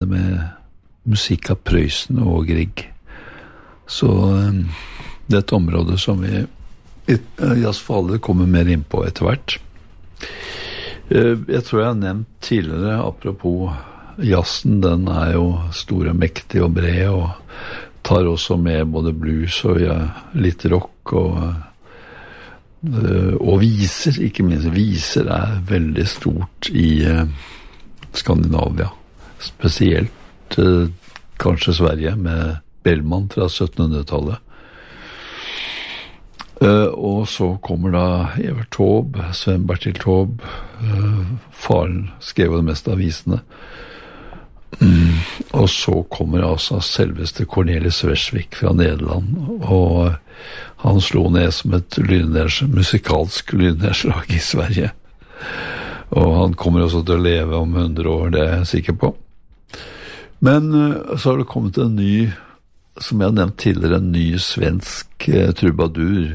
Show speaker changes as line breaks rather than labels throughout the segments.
med musikk av Prøysen og Grieg. Så det er et område som vi i Jazzfaller kommer mer inn på etter hvert. Jeg tror jeg har nevnt tidligere, apropos jazzen, den er jo stor og mektig og bred, og tar også med både blues og litt rock og viser, ikke minst. Viser er veldig stort i Skandinavia, spesielt kanskje Sverige med Bellman fra 1700-tallet. Og så kommer da Evert Taube, Sven Bertil Taube, faren skrev det meste av visene. Og så kommer altså selveste Cornelis Vreeswijk fra Nederland, og han slo ned som et musikalsk lynnedslag i Sverige. Og han kommer også til å leve om 100 år, det er jeg sikker på. Men så har det kommet en ny, som jeg har nevnt tidligere, en ny svensk trubadur,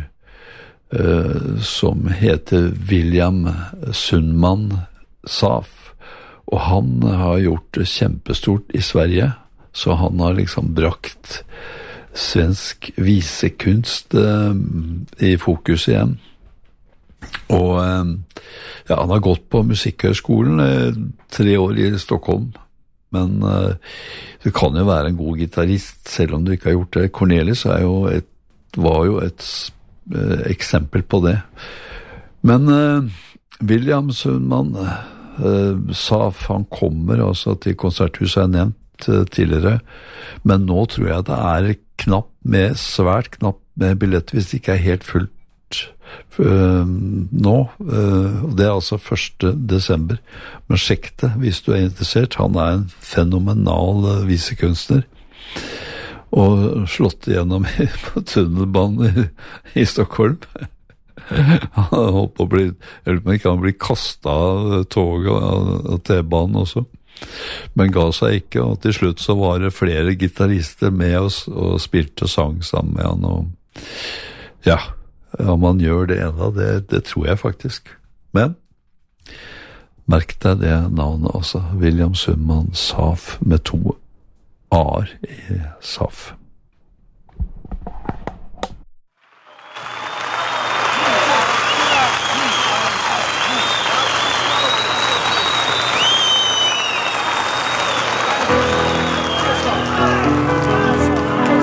som heter William Sundman Saf. Og han har gjort det kjempestort i Sverige, så han har liksom brakt svensk visekunst i fokus igjen. Og ja, han har gått på musikkhøgskolen 3 år i Stockholm, men du kan jo være en god gitarrist selv om du ikke har gjort det. Cornelis var jo et eksempel på det. Men William Sundman Saf, han kommer altså til konserthuset jeg nevnt tidligere, men nå tror jeg det er svært knapt med billett hvis det ikke er helt fullt nå, og det er altså 1. desember. Men sjekk det hvis du er interessert. Han er en fenomenal visekunstner og slått igjennom på tunnelbanen i Stockholm. Han holdt på å bli kastet av toget og T-banen også, men ga seg ikke, og til slutt så var det flere gitarister med oss og spilte sang sammen med han, og ja, man gjør det enda, det tror jeg faktisk. Men merk deg det navnet også, William Sundman Saf med 2 A-er i Saf.